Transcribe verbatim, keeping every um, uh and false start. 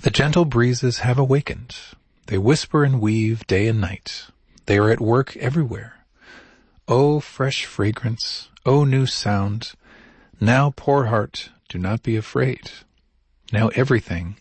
The gentle breezes have awakened. They whisper and weave day and night. They are at work everywhere. O fresh fragrance, O new sound. Now, poor heart, do not be afraid. Now everything